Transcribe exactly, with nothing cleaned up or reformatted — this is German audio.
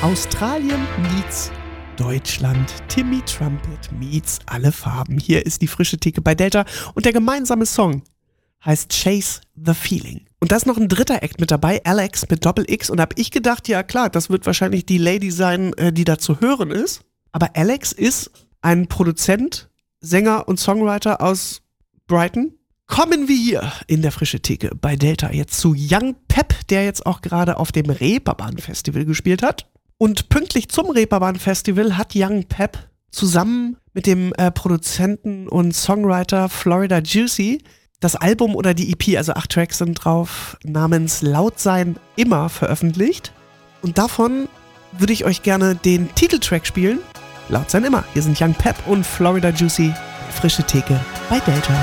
Australien meets Deutschland. Timmy Trumpet meets alle Farben. Hier ist die frische Theke bei Delta und der gemeinsame Song heißt Chase the Feeling. Und da ist noch ein dritter Act mit dabei, Alex mit Doppel-X. Und hab ich gedacht, ja klar, das wird wahrscheinlich die Lady sein, die da zu hören ist. Aber Alex ist ein Produzent, Sänger und Songwriter aus Brighton. Kommen wir hier in der frische Theke bei Delta jetzt zu Young Pep, der jetzt auch gerade auf dem Reeperbahn-Festival gespielt hat. Und pünktlich zum Reeperbahn-Festival hat Young Pep zusammen mit dem äh, Produzenten und Songwriter Florida Juicy das Album oder die E P, also acht Tracks sind drauf, namens Laut sein immer veröffentlicht. Und davon würde ich euch gerne den Titeltrack spielen. Laut sein immer. Hier sind Young Pep und Florida Juicy. Frische Theke bei Delta.